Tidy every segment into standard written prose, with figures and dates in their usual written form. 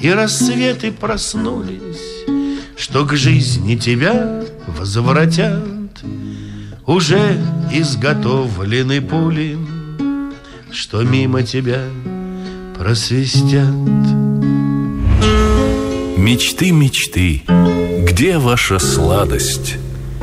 и рассветы проснулись, что к жизни тебя возвратят уже изготовлены пули, что мимо тебя просвистят. Мечты, мечты, где ваша сладость?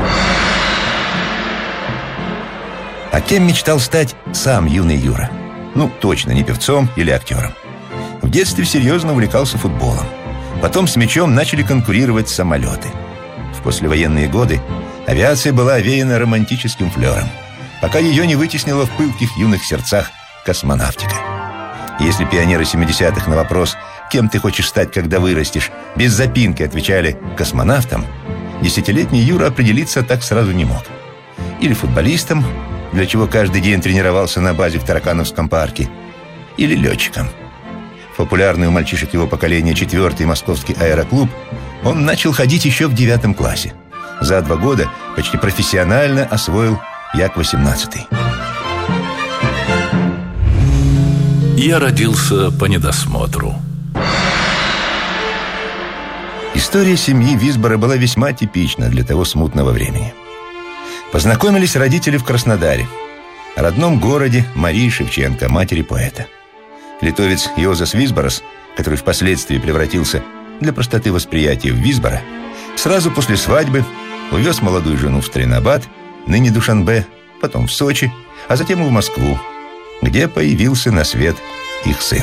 А кем мечтал стать сам юный Юра? Ну, точно не певцом или актером. В детстве серьезно увлекался футболом. Потом с мячом начали конкурировать самолеты. В послевоенные годы авиация была овеяна романтическим флером, пока ее не вытеснила в пылких юных сердцах космонавтика. Если пионеры 70-х на вопрос «Кем ты хочешь стать, когда вырастешь?» без запинки отвечали «космонавтом», десятилетний Юра определиться так сразу не мог. Или футболистом, для чего каждый день тренировался на базе в Таракановском парке, или летчиком. В популярный у мальчишек его поколения 4-й московский аэроклуб он начал ходить еще в 9 классе. За 2 года почти профессионально освоил Як-18. Я родился по недосмотру. История семьи Висбора была весьма типична для того смутного времени. Познакомились родители в Краснодаре, родном городе Марии Шевченко, матери поэта. Литовец Йозас Висборас, который впоследствии превратился для простоты восприятия в Висбора, сразу после свадьбы увез молодую жену в Стрельнабад, ныне Душанбе, потом в Сочи, а затем и в Москву, где появился на свет их сын.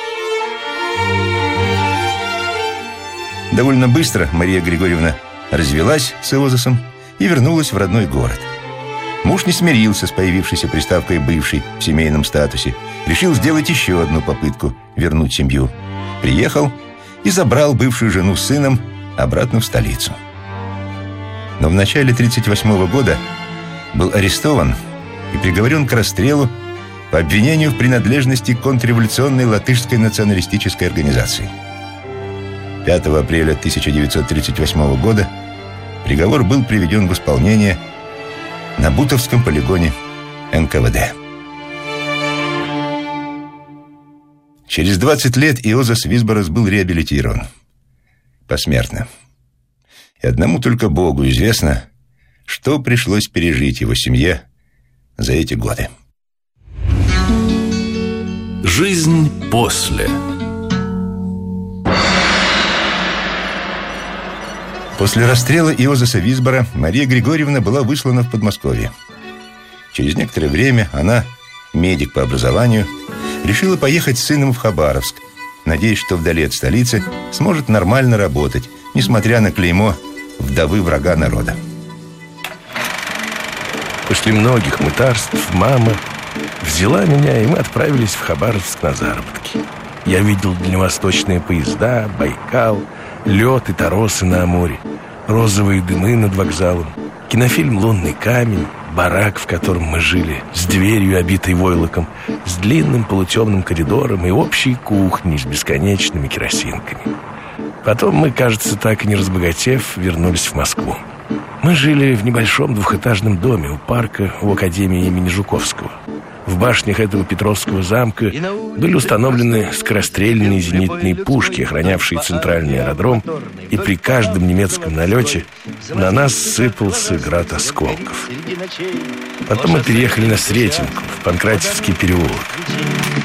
Довольно быстро Мария Григорьевна развелась с Йозасом и вернулась в родной город. Муж не смирился с появившейся приставкой «бывший» в семейном статусе, решил сделать еще одну попытку вернуть семью. Приехал и забрал бывшую жену с сыном обратно в столицу. Но в начале 1938 года был арестован и приговорен к расстрелу по обвинению в принадлежности к контрреволюционной латышской националистической организации. 5 апреля 1938 года приговор был приведен в исполнение на Бутовском полигоне НКВД. Через 20 лет Йозас Висборас был реабилитирован посмертно. И одному только Богу известно, что пришлось пережить его семье за эти годы. Жизнь после. После расстрела Йозаса Висбора Мария Григорьевна была выслана в Подмосковье. Через некоторое время она, медик по образованию, решила поехать с сыном в Хабаровск, надеясь, что вдали от столицы сможет нормально работать, несмотря на клеймо вдовы врага народа. После многих мытарств мама взяла меня, и мы отправились в Хабаровск на заработки. Я видел дальневосточные поезда, Байкал, лед и торосы на Амуре, розовые дымы над вокзалом, кинофильм «Лунный камень», барак, в котором мы жили, с дверью, обитой войлоком, с длинным полутемным коридором и общей кухней с бесконечными керосинками. Потом мы, кажется, так и не разбогатев, вернулись в Москву. Мы жили в небольшом двухэтажном доме у парка у Академии имени Жуковского. В башнях этого Петровского замка были установлены скорострельные зенитные пушки, охранявшие центральный аэродром, и при каждом немецком налете на нас сыпался град осколков. Потом мы переехали на Сретенку, в Панкратьевский переулок.